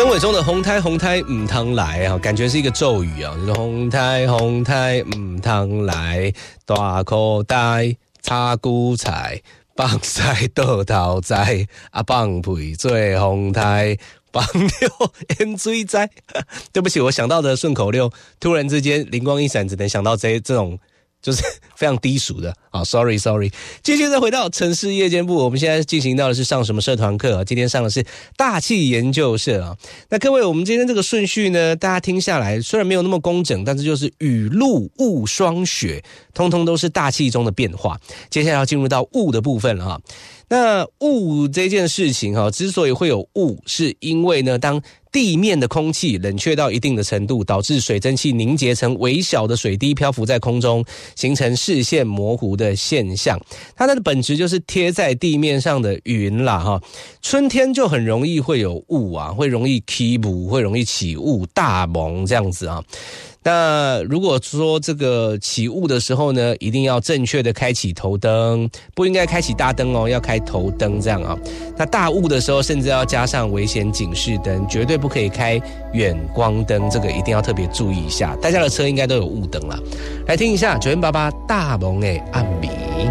曾伟忠的红胎红胎唔通来啊，感觉是一个咒语啊，就是红胎红胎唔通来，大口袋插韭菜，放晒倒头栽，啊放屁做红胎。放流淹水灾，对不起，我想到的顺口溜，突然之间灵光一闪，只能想到这种就是非常低俗的啊 ，sorry。继续再回到城市夜间部，我们现在进行到的是上什么社团课啊？今天上的是大气研究社啊。那各位，我们今天这个顺序呢，大家听下来虽然没有那么工整，但是就是雨露雾霜雪，通通都是大气中的变化。接下来要进入到雾的部分了哈。那雾这件事情之所以会有雾，是因为呢，当地面的空气冷却到一定的程度，导致水蒸气凝结成微小的水滴漂浮在空中，形成视线模糊的现象。它的本质就是贴在地面上的云啦哈。春天就很容易会有雾啊，会容易起雾，会容易起雾，大蒙这样子啊。那如果说这个起雾的时候呢，一定要正确的开启头灯，不应该开启大灯哦，要开头灯这样啊。那大雾的时候，甚至要加上危险警示灯，绝对不可以开远光灯，这个一定要特别注意一下。大家的车应该都有雾灯啦。来听一下988大蒙的暗暝。